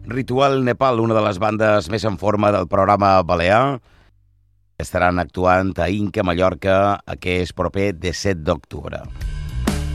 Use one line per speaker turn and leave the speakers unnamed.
Ritual Nepal, una de les bandes més en forma del programa Balear, estaran actuant a Inca, Mallorca, aquest proper 17 d'octubre.